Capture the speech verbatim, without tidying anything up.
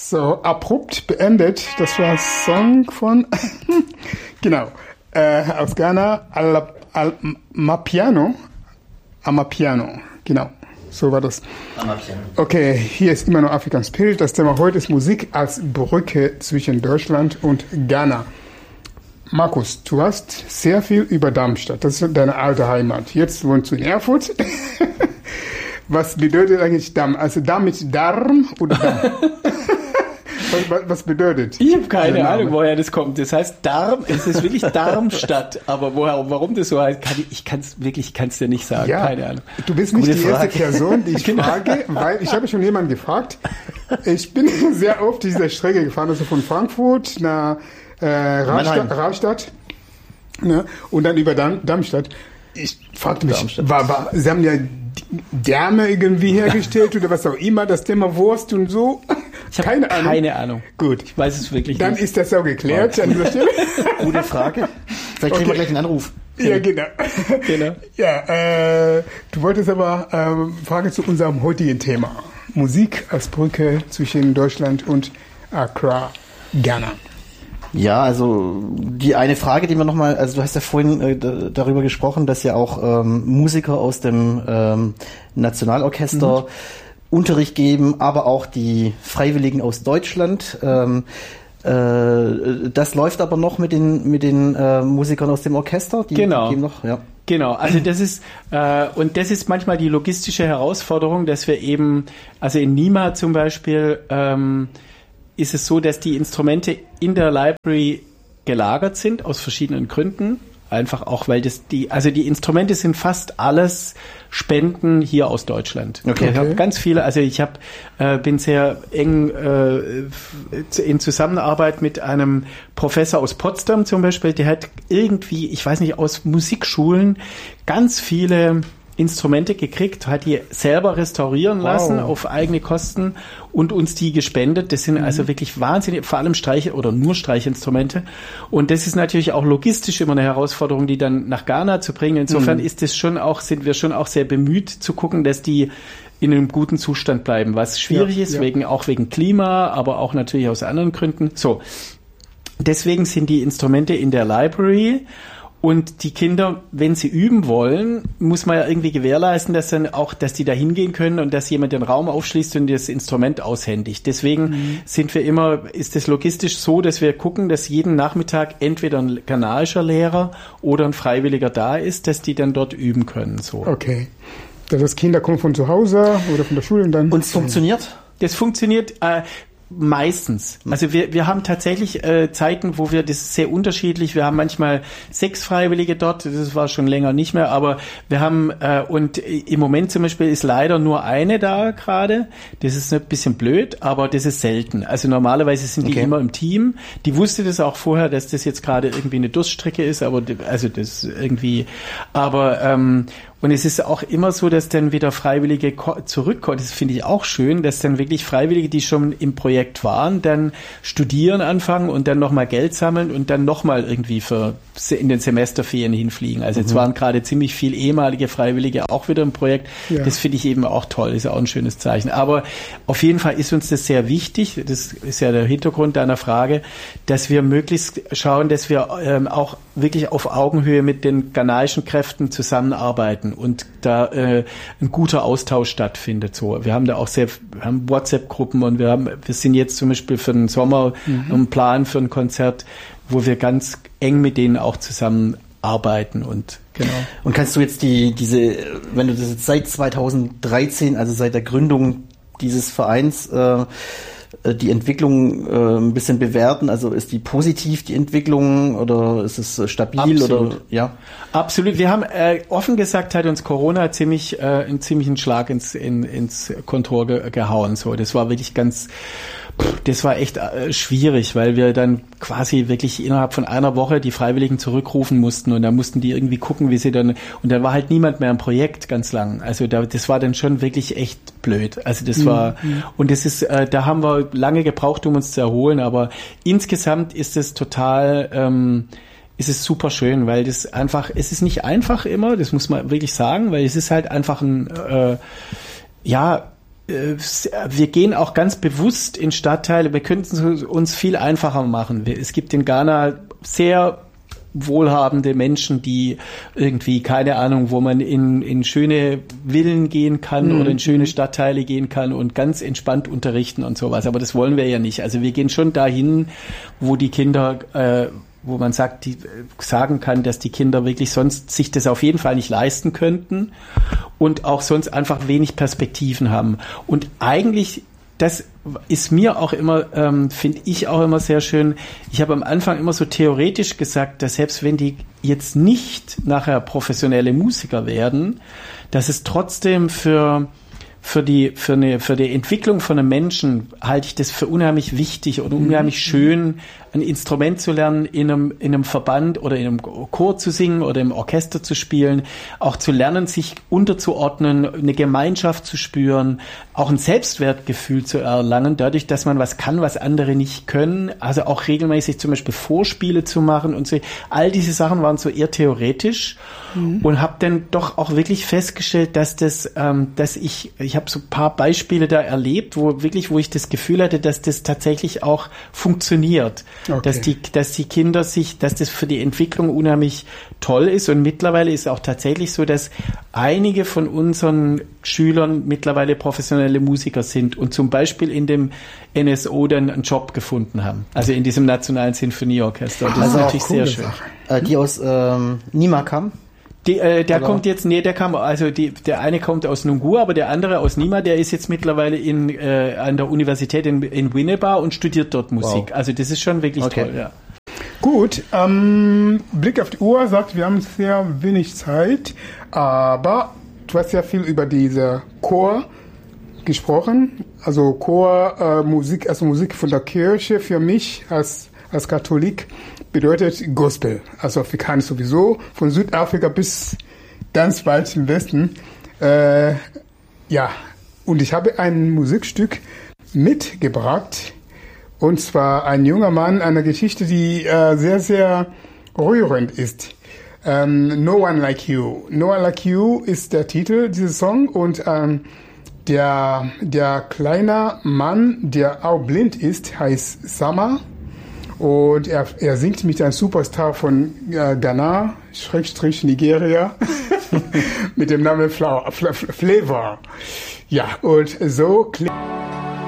So, abrupt beendet. Das war ein Song von, genau, äh, aus Ghana, Al, Al, Amapiano. Amapiano, genau. So war das. Amapiano. Okay, hier ist immer noch African Spirit. Das Thema heute ist Musik als Brücke zwischen Deutschland und Ghana. Markus, du hast sehr viel über Darmstadt. Das ist deine alte Heimat. Jetzt wohnst du in Erfurt. Was bedeutet eigentlich Darm? Also Darm mit Darm oder Darm? was, was bedeutet? Ich habe keine Ahnung, woher das kommt. Das heißt Darm, es ist wirklich Darmstadt. Aber woher, warum das so heißt, kann ich, ich kann es wirklich, ich kann es dir nicht sagen. Ja, keine Ahnung. Du bist nicht Gute die Frage. Erste Person, die ich genau. frage, weil ich habe schon jemanden gefragt. Ich bin sehr oft diese Strecke gefahren, also von Frankfurt nach äh, Rastatt, Rastatt, ne? Und dann über Darm, Darmstadt. Ich fragte mich, war, war, sie haben ja Därme irgendwie hergestellt oder was auch immer, das Thema Wurst und so. Ich habe keine Ahnung. Keine Ahnung. Gut. Ich weiß es wirklich Dann nicht. Dann ist das auch geklärt an dieser Stelle. Gute Frage. Vielleicht kriegen okay. wir gleich einen Anruf. Ja, genau. genau. Ja, äh, du wolltest aber äh, Frage zu unserem heutigen Thema. Musik als Brücke zwischen Deutschland und Accra, Ghana. Ja, also die eine Frage, die wir nochmal, also du hast ja vorhin äh, d- darüber gesprochen, dass ja auch ähm, Musiker aus dem ähm, Nationalorchester mhm. Unterricht geben, aber auch die Freiwilligen aus Deutschland. Ähm, äh, das läuft aber noch mit den mit den äh, Musikern aus dem Orchester. Die genau. geben noch, ja. Genau, also das ist äh, und das ist manchmal die logistische Herausforderung, dass wir eben, also in Nima zum Beispiel, ähm, ist es so, dass die Instrumente in der Library gelagert sind, aus verschiedenen Gründen. Einfach auch, weil das die, also die Instrumente sind fast alles Spenden hier aus Deutschland. Okay. Ich habe ganz viele, also ich habe äh, bin sehr eng äh, in Zusammenarbeit mit einem Professor aus Potsdam zum Beispiel, der hat irgendwie, ich weiß nicht, aus Musikschulen ganz viele Instrumente gekriegt, hat die selber restaurieren lassen wow. auf eigene Kosten und uns die gespendet. Das sind mhm. also wirklich wahnsinnig, vor allem Streiche oder nur Streichinstrumente. Und das ist natürlich auch logistisch immer eine Herausforderung, die dann nach Ghana zu bringen. Insofern mhm. ist es schon auch, sind wir schon auch sehr bemüht zu gucken, dass die in einem guten Zustand bleiben, was schwierig ja, ist, ja. wegen, auch wegen Klima, aber auch natürlich aus anderen Gründen. So. Deswegen sind die Instrumente in der Library. Und die Kinder, wenn sie üben wollen, muss man ja irgendwie gewährleisten, dass dann auch, dass die da hingehen können und dass jemand den Raum aufschließt und das Instrument aushändigt. Deswegen mhm. sind wir immer, ist es logistisch so, dass wir gucken, dass jeden Nachmittag entweder ein ghanaischer Lehrer oder ein Freiwilliger da ist, dass die dann dort üben können. So. Okay. Das Kinder kommen von zu Hause oder von der Schule und dann. Und es funktioniert? Das funktioniert. Äh, Meistens. Also wir wir haben tatsächlich äh, Zeiten, wo wir, das ist sehr unterschiedlich, wir haben manchmal sechs Freiwillige dort, das war schon länger nicht mehr, aber wir haben, äh, und im Moment zum Beispiel ist leider nur eine da gerade, das ist ein bisschen blöd, aber das ist selten. Also normalerweise sind die okay. immer im Team, die wusste das auch vorher, dass das jetzt gerade irgendwie eine Durststrecke ist, aber also das irgendwie, aber ähm, und es ist auch immer so, dass dann wieder Freiwillige ko- zurückkommen. Das finde ich auch schön, dass dann wirklich Freiwillige, die schon im Projekt waren, dann studieren anfangen und dann nochmal Geld sammeln und dann nochmal irgendwie für in den Semesterferien hinfliegen. Also mhm. jetzt waren gerade ziemlich viel ehemalige Freiwillige auch wieder im Projekt. Ja. Das finde ich eben auch toll, ist auch ein schönes Zeichen. Aber auf jeden Fall ist uns das sehr wichtig, das ist ja der Hintergrund deiner Frage, dass wir möglichst schauen, dass wir ähm, auch wirklich auf Augenhöhe mit den ghanaischen Kräften zusammenarbeiten und da äh, ein guter Austausch stattfindet. So, wir haben da auch sehr, wir haben WhatsApp-Gruppen und wir haben, wir sind jetzt zum Beispiel für den Sommer mhm. einen Plan für ein Konzert, wo wir ganz eng mit denen auch zusammenarbeiten und genau. Und kannst du jetzt die diese, wenn du das jetzt seit zweitausenddreizehn, also seit der Gründung dieses Vereins äh, die Entwicklung äh, ein bisschen bewerten? Also ist die positiv, die Entwicklung, oder ist es äh, stabil? Absolut. Oder ja? Absolut. Wir haben äh, offen gesagt, hat uns Corona ziemlich äh, einen ziemlichen Schlag ins in, ins Kontor ge- gehauen. So, das war wirklich ganz Das war echt äh, schwierig, weil wir dann quasi wirklich innerhalb von einer Woche die Freiwilligen zurückrufen mussten und da mussten die irgendwie gucken, wie sie dann, und dann war halt niemand mehr im Projekt ganz lang. Also da, das war dann schon wirklich echt blöd. Also das mhm. war, und das ist, äh, da haben wir lange gebraucht, um uns zu erholen, aber insgesamt ist es total, ähm, ist es super schön, weil das einfach, es ist nicht einfach immer, das muss man wirklich sagen, weil es ist halt einfach ein, äh, ja, wir gehen auch ganz bewusst in Stadtteile, wir könnten es uns viel einfacher machen. Es gibt in Ghana sehr wohlhabende Menschen, die irgendwie, keine Ahnung, wo man in, in schöne Villen gehen kann mhm. oder in schöne Stadtteile gehen kann und ganz entspannt unterrichten und sowas. Aber das wollen wir ja nicht. Also wir gehen schon dahin, wo die Kinder, äh, wo man sagt, die, sagen kann, dass die Kinder wirklich sonst sich das auf jeden Fall nicht leisten könnten und auch sonst einfach wenig Perspektiven haben. Und eigentlich, das ist mir auch immer, ähm, finde ich auch immer sehr schön. Ich habe am Anfang immer so theoretisch gesagt, dass selbst wenn die jetzt nicht nachher professionelle Musiker werden, dass es trotzdem für für die für eine für die Entwicklung von einem Menschen halte ich das für unheimlich wichtig und unheimlich mhm. schön, ein Instrument zu lernen, in einem in einem Verband oder in einem Chor zu singen oder im Orchester zu spielen, auch zu lernen, sich unterzuordnen, eine Gemeinschaft zu spüren, auch ein Selbstwertgefühl zu erlangen, dadurch, dass man was kann, was andere nicht können, also auch regelmäßig zum Beispiel Vorspiele zu machen und so. All diese Sachen waren so eher theoretisch mhm. und habe dann doch auch wirklich festgestellt, dass das, ähm, dass ich, ich habe so ein paar Beispiele da erlebt, wo wirklich, wo ich das Gefühl hatte, dass das tatsächlich auch funktioniert. Okay. Dass die, dass die Kinder sich, dass das für die Entwicklung unheimlich toll ist und mittlerweile ist auch tatsächlich so, dass einige von unseren Schülern mittlerweile professionelle Musiker sind und zum Beispiel in dem N S O dann einen Job gefunden haben. Also in diesem Nationalen Sinfonieorchester. Das also ist natürlich sehr schön. Äh, die aus ähm, Nima kamen? Die, äh, der Oder? kommt jetzt, nee, der kam, also die, der eine kommt aus Nungu, aber der andere aus Nima, der ist jetzt mittlerweile in, äh, an der Universität in, in Winneba und studiert dort Musik. Wow. Also das ist schon wirklich okay. toll, ja. Gut, ähm, Blick auf die Uhr sagt, wir haben sehr wenig Zeit, aber du hast ja viel über diese Chor gesprochen, also Chor, äh, Musik, also Musik von der Kirche für mich als, als Katholik bedeutet Gospel, also Afrikaans sowieso, von Südafrika bis ganz weit im Westen. Äh, ja, und ich habe ein Musikstück mitgebracht, und zwar ein junger Mann, eine Geschichte, die äh, sehr, sehr rührend ist. Ähm, No One Like You. No One Like You ist der Titel dieses Song und ähm, der, der kleine Mann, der auch blind ist, heißt Sama. Und er, er singt mit einem Superstar von äh, Ghana, Schrägstrich Nigeria, mit dem Namen Fla- Fla- Flavor. Ja, und so klingt